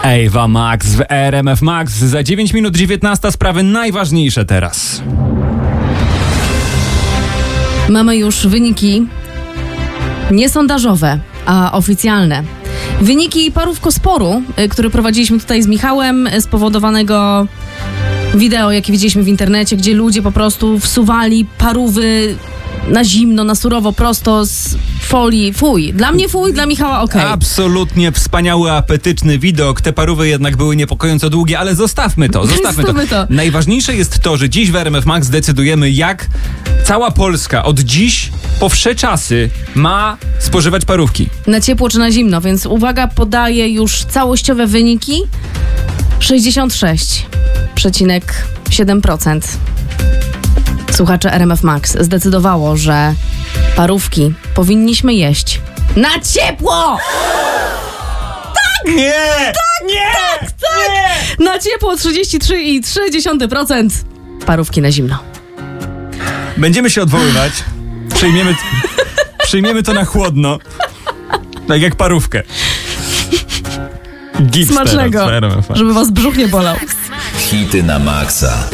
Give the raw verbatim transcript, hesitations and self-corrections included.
Ewa Max w R M F Max. Za dziewięć minut dziewiętnasta, sprawy najważniejsze teraz. Mamy już wyniki niesondażowe, a oficjalne. Wyniki parówkosporu, który prowadziliśmy tutaj z Michałem, spowodowanego wideo, jakie widzieliśmy w internecie, gdzie ludzie po prostu wsuwali parówy na zimno, na surowo, prosto z folii. Fuj. Dla mnie fuj, dla Michała okej. Okay. Absolutnie wspaniały, apetyczny widok. Te parówy jednak były niepokojąco długie, ale zostawmy to, zostawmy to. to. Najważniejsze jest to, że dziś w R M F Max decydujemy, jak cała Polska od dziś po wsze czasy ma spożywać parówki. Na ciepło czy na zimno, więc uwaga, podaję już całościowe wyniki. sześćdziesiąt sześć przecinek siedem procent słuchaczy R M F Max zdecydowało, że parówki powinniśmy jeść na ciepło! Tak! Nie! Tak! Nie! Tak! Tak! Nie! Na ciepło trzydzieści trzy przecinek trzy procent parówki na zimno. Będziemy się odwoływać. Przyjmiemy, przyjmiemy to na chłodno. Tak jak parówkę. Gips Smacznego, teraz, żeby was brzuch nie bolał. Hity na maksa.